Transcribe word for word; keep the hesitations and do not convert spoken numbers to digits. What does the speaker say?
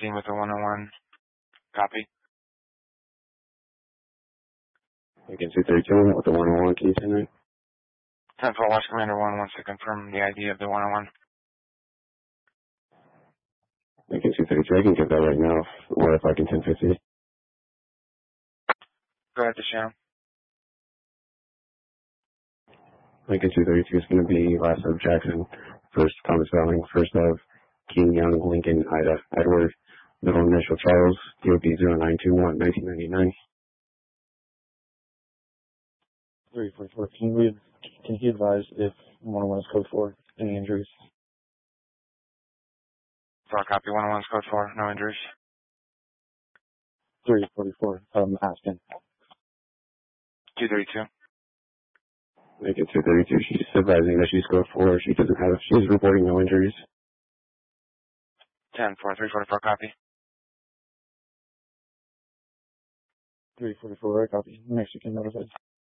scene with the one oh one. Copy. Lincoln two thirty-two with the one oh one, can you send that? ten four, Watch Commander one wants to confirm the I D of the one oh one. Lincoln two thirty-two, I can get that right now, or if I can ten fifty. Go ahead, Deshaun. Lincoln two thirty-two is going to be last of Jackson, first Thomas Dowling, first of King Young, Lincoln, Ida, Edward, middle initial Charles, D O B zero nine two one, nineteen ninety-nine. three forty-four, can you, can you advise if one oh one is code four, any injuries? Four, copy. one oh one is code four, no injuries. three forty-four, um, asking. two thirty-two. Lincoln two thirty-two, she's advising that she's code four, she doesn't have, she's reporting no injuries. ten four, three forty-four, copy. three forty-four, copy. Mexican notified.